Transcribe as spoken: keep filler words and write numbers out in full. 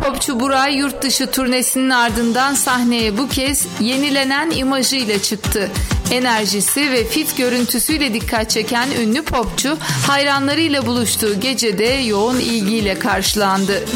popçu Buray yurt dışı turnesinin ardından sahneye bu kez yenilenen imajıyla çıktı. Enerjisi ve fit görüntüsüyle dikkat çeken ünlü popçu hayranlarıyla buluştuğu gecede yoğun ilgiyle karşılandı.